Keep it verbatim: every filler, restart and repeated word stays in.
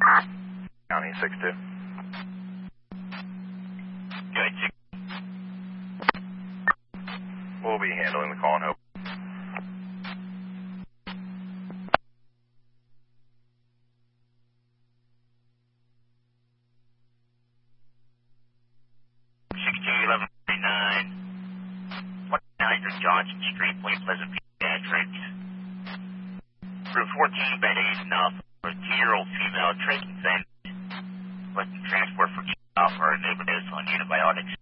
County six two. Good. We'll be handling the call and hope. sixty-two eleven forty-nine. twenty-nine Johnson Street, Point Pleasant, Pediatrics. Route fourteen, bed eight enough for a two-year-old female trachea infant. Requesting transport for off our neighborhood on antibiotics.